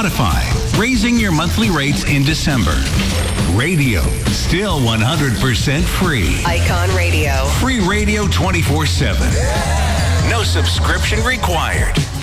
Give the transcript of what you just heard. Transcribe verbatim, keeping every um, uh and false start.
Spotify, raising your monthly rates in December. Radio, still one hundred percent free. Icon Radio. Free radio twenty-four seven. No subscription required.